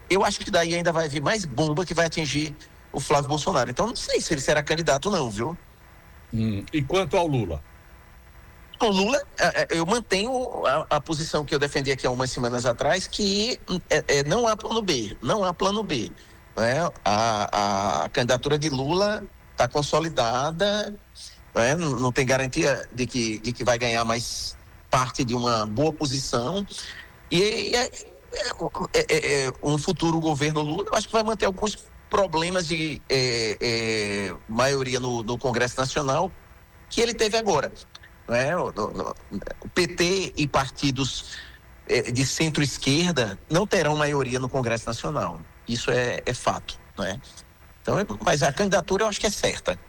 eu acho que daí ainda vai vir mais bomba que vai atingir o Flávio Bolsonaro. Então, não sei se ele será candidato não, viu? E quanto ao Lula? O Lula, eu mantenho a posição que eu defendi aqui há umas semanas atrás, que não há plano B, não há plano B. Né? A candidatura de Lula está consolidada, né? Não tem garantia de que vai ganhar mais parte de uma boa posição. E um futuro governo Lula, eu acho que vai manter alguns problemas de maioria no Congresso Nacional que ele teve agora. Né? O PT e partidos de centro-esquerda não terão maioria no Congresso Nacional. Isso é fato. Né? Então, mas a candidatura eu acho que é certa.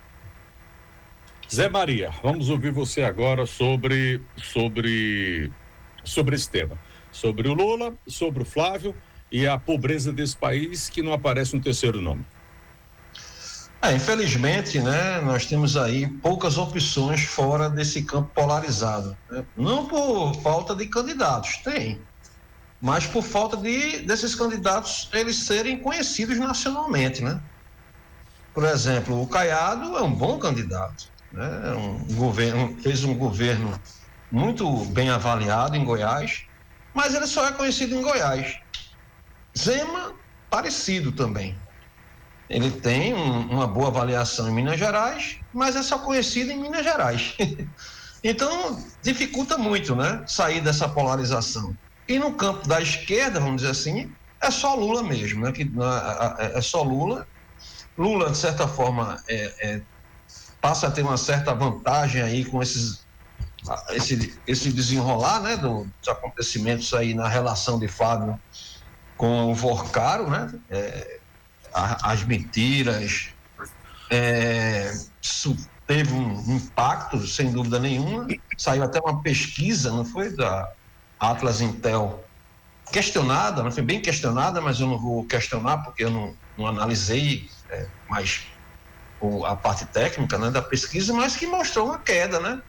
Zé Maria, vamos ouvir você agora sobre esse tema. Sobre o Lula, sobre o Flávio e a pobreza desse país que não aparece um terceiro nome. Infelizmente, né, nós temos aí poucas opções fora desse campo polarizado. Né? Não por falta de candidatos, tem, mas por falta desses candidatos eles serem conhecidos nacionalmente, né? Por exemplo, o Caiado é um bom candidato, né? Fez um governo muito bem avaliado em Goiás, mas ele só é conhecido em Goiás. Zema, parecido também. Ele tem uma boa avaliação em Minas Gerais, mas é só conhecido em Minas Gerais. Então, dificulta muito, né, sair dessa polarização. E no campo da esquerda, vamos dizer assim, é só Lula mesmo, né, é só Lula. Lula, de certa forma, passa a ter uma certa vantagem aí com esse desenrolar, né, dos acontecimentos aí na relação de Flávio com o Vorcaro, né, as mentiras, isso teve um impacto, sem dúvida nenhuma. Saiu até uma pesquisa, não foi, da Atlas Intel, questionada, não foi bem questionada, mas eu não vou questionar porque eu não analisei mais a parte técnica, né, da pesquisa, mas que mostrou uma queda, né,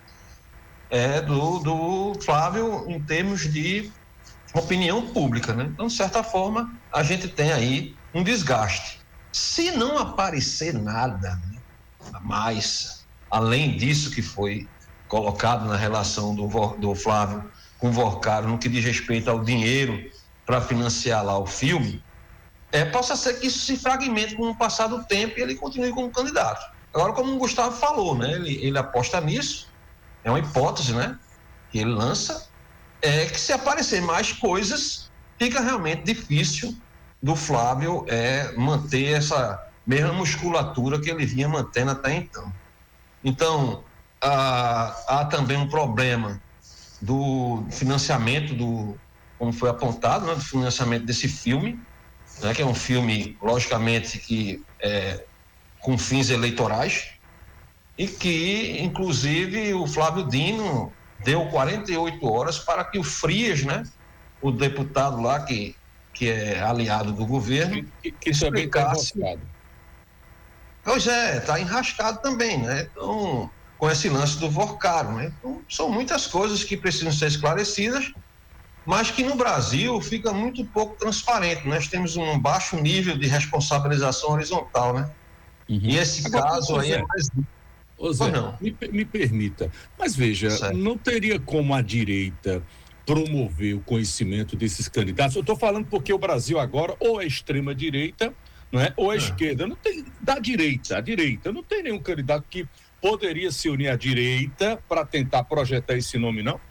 do Flávio em termos de opinião pública, né? Então, de certa forma, a gente tem aí um desgaste. Se não aparecer nada, né, mais, além disso que foi colocado na relação do Flávio com o Vorcaro, no que diz respeito ao dinheiro para financiar lá o filme, possa ser que isso se fragmente com o passar do tempo e ele continue como candidato. Agora, como o Gustavo falou, né, ele aposta nisso, é uma hipótese, né, que ele lança, que se aparecer mais coisas, fica realmente difícil do Flávio manter essa mesma musculatura que ele vinha mantendo até então. Então, há também um problema do financiamento, como foi apontado, né, do financiamento desse filme, né, que é um filme, logicamente, que com fins eleitorais, e que, inclusive, o Flávio Dino deu 48 horas para que o Frias, né, o deputado lá que é aliado do governo, que explicasse. Pois está enrascado também, né? Então, com esse lance do Vorcaro, né? Então, são muitas coisas que precisam ser esclarecidas, mas que no Brasil fica muito pouco transparente. Nós temos um baixo nível de responsabilização horizontal, né? Uhum. E esse caso aí é mais... Ô Zé, me permita, mas veja, não teria como a direita promover o conhecimento desses candidatos? Eu estou falando porque o Brasil agora ou é extrema-direita, não é? Ou é esquerda. Não tem, a direita, não tem nenhum candidato que poderia se unir à direita para tentar projetar esse nome, não?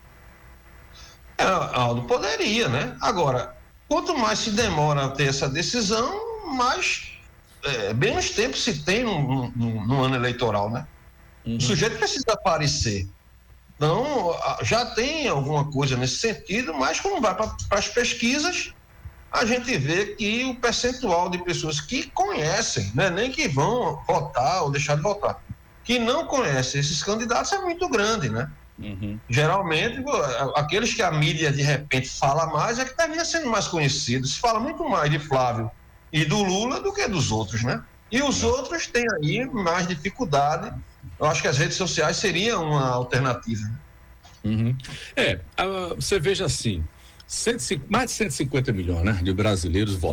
Aldo, poderia, né? Agora, quanto mais se demora a ter essa decisão, mais menos tempo se tem no ano eleitoral, né? Uhum. O sujeito precisa aparecer. Então, já tem alguma coisa nesse sentido, mas quando vai para as pesquisas, a gente vê que o percentual de pessoas que conhecem, né, nem que vão votar ou deixar de votar, que não conhecem esses candidatos é muito grande, né? Uhum. Geralmente, aqueles que a mídia de repente fala mais é que termina sendo mais conhecidos. Se fala muito mais de Flávio e do Lula do que dos outros, né? E os outros têm aí mais dificuldade. Eu acho que as redes sociais seriam uma alternativa. Uhum. Você veja assim, mais de 150 milhões, né, de brasileiros votam.